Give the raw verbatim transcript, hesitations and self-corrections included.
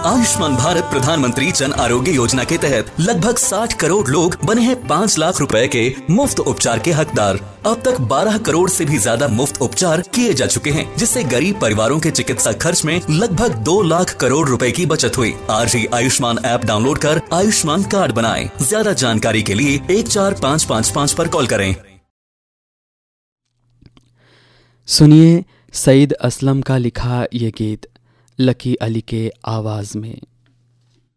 आयुष्मान भारत प्रधानमंत्री जन आरोग्य योजना के तहत लगभग साठ करोड़ लोग बने हैं पाँच लाख रुपए के मुफ्त उपचार के हकदार। अब तक बारह करोड़ से भी ज्यादा मुफ्त उपचार किए जा चुके हैं, जिससे गरीब परिवारों के चिकित्सा खर्च में लगभग दो लाख करोड़ रुपए की बचत हुई। आज ही आयुष्मान ऐप डाउनलोड कर आयुष्मान कार्ड बनाएं। ज्यादा जानकारी के लिए एक चार पाँच पाँच पाँच पर कॉल करें। सुनिए सईद असलम का लिखा ये गीत लकी अली के आवाज में।